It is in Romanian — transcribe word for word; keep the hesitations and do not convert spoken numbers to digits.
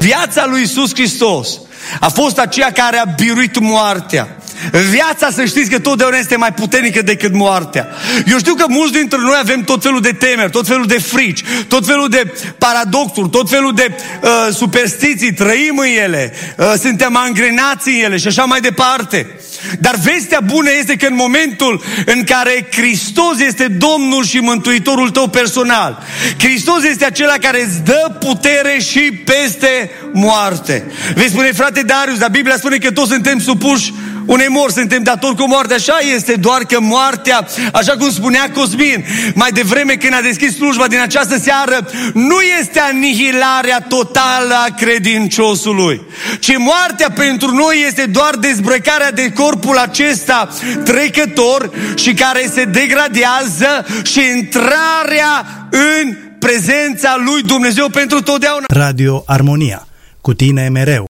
Viața lui Iisus Hristos a fost aceea care a biruit moartea. Viața, să știți că totdeauna este mai puternică decât moartea. Eu știu că mulți dintre noi avem tot felul de temeri, tot felul de frici, tot felul de paradoxuri, tot felul de uh, superstiții, trăim în ele, uh, suntem angrenați în ele și așa mai departe. Dar vestea bună este că în momentul în care Hristos este Domnul și Mântuitorul tău personal, Hristos este acela care îți dă putere și peste moarte. Vei spune, frate Darius, dar Biblia spune că toți suntem supuși unei mori, suntem datori cu moartea. Așa este, doar că moartea, așa cum spunea Cosmin mai devreme când a deschis slujba din această seară, nu este anihilarea totală a credinciosului, ci moartea pentru noi este doar dezbrăcarea de corpul acesta trecător și care se degradează și intrarea în prezența lui Dumnezeu pentru totdeauna. Radio Armonia, cu tine mereu.